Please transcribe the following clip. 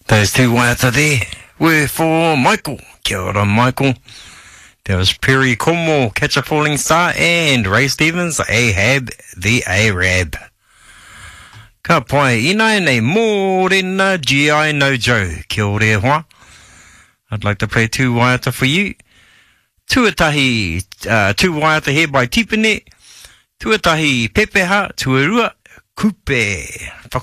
Those two waiata there were for Michael. Kia ora, Michael. There was Perry Como, Catch a Falling Star, and Ray Stevens, Ahab the Arab. Ka pai ina nei mōrena G.I. No Joe. Kia ora hoa. I'd like to play two waiata for you. Tuatahi, two waiata here by Tipene. Tuatahi Pepeha, Tuarua, Kupe.